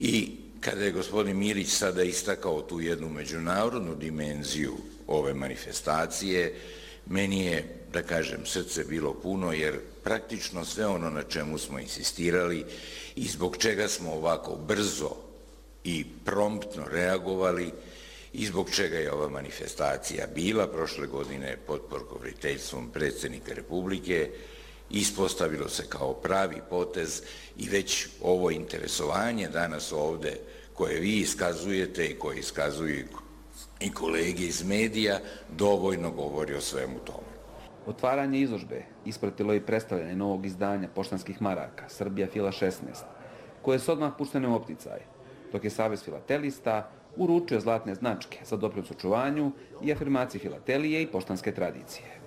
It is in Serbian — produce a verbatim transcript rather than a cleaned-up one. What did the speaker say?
I kada je gospodin Milić sada istakao tu jednu međunarodnu dimenziju ove manifestacije, meni je, da kažem, srce bilo puno, jer praktično sve ono na čemu smo insistirali i zbog čega smo ovako brzo i promptno reagovali i zbog čega je ova manifestacija bila prošle godine pod pokroviteljstvom predsjednika Republike, ispostavilo se kao pravi potez i već ovo interesovanje danas ovde koje vi iskazujete i koje iskazuju i kolege iz medija dovoljno govori o svemu tome. Otvaranje izložbe ispratilo i predstavljanje novog izdanja poštanskih maraka Srbija Fila šesnaest, koje su odmah puštene u opticaj, dok je Savez filatelista uručio zlatne značke za doprinos očuvanju i afirmaciji filatelije i poštanske tradicije.